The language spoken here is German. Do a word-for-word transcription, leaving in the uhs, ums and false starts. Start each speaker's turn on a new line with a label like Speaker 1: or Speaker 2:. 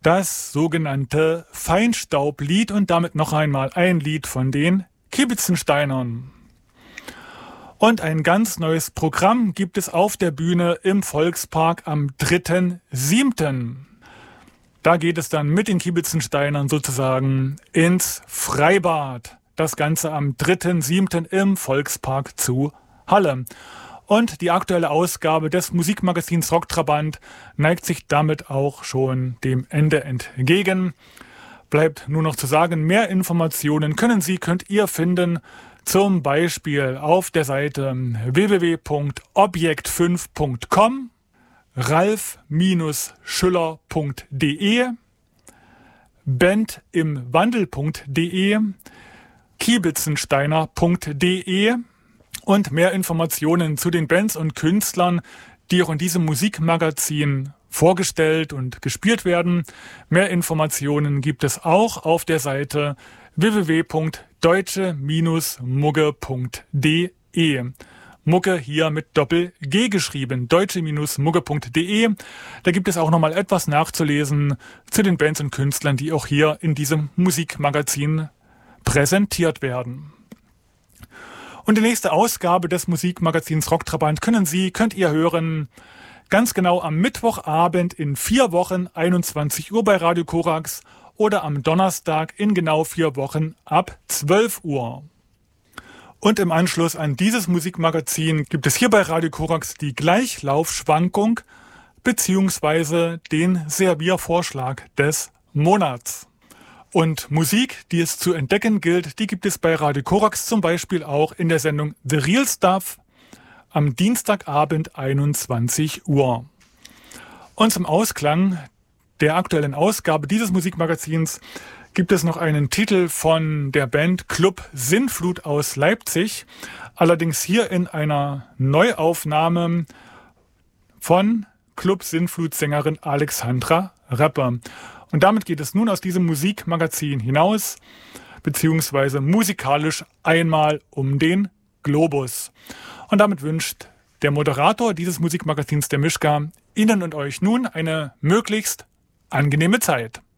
Speaker 1: das sogenannte Feinstaublied und damit noch einmal ein Lied von den Kibitzensteinern. Und ein ganz neues Programm gibt es auf der Bühne im Volkspark am dritten siebten Da geht es dann mit den Kibitzensteinern sozusagen ins Freibad. Das Ganze am dritten siebten im Volkspark zu Halle. Und die aktuelle Ausgabe des Musikmagazins Rocktrabant neigt sich damit auch schon dem Ende entgegen. Bleibt nur noch zu sagen, mehr Informationen können Sie, könnt ihr finden, zum Beispiel auf der Seite w w w punkt objekt fünf punkt com, ralf schüller punkt de, bandimwandel punkt de, kibitzensteiner punkt de und mehr Informationen zu den Bands und Künstlern, die auch in diesem Musikmagazin vorgestellt und gespielt werden. Mehr Informationen gibt es auch auf der Seite w w w punkt deutsche mugge punkt de. Mugge hier mit Doppel-G geschrieben, deutsche mugge punkt de. Da gibt es auch nochmal etwas nachzulesen zu den Bands und Künstlern, die auch hier in diesem Musikmagazin präsentiert werden. Und die nächste Ausgabe des Musikmagazins Rocktrabant können Sie, könnt ihr hören, ganz genau am Mittwochabend in vier Wochen, einundzwanzig Uhr bei Radio Korax oder am Donnerstag in genau vier Wochen ab zwölf Uhr. Und im Anschluss an dieses Musikmagazin gibt es hier bei Radio Korax die Gleichlaufschwankung bzw. den Serviervorschlag des Monats. Und Musik, die es zu entdecken gilt, die gibt es bei Radio Korax zum Beispiel auch in der Sendung The Real Stuff am Dienstagabend einundzwanzig Uhr. Und zum Ausklang der aktuellen Ausgabe dieses Musikmagazins gibt es noch einen Titel von der Band Club Sinnflut aus Leipzig, allerdings hier in einer Neuaufnahme von Club Sinnflut-Sängerin Alexandra Rapper. Und damit geht es nun aus diesem Musikmagazin hinaus, beziehungsweise musikalisch einmal um den Globus. Und damit wünscht der Moderator dieses Musikmagazins, der Mischka, Ihnen und euch nun eine möglichst angenehme Zeit.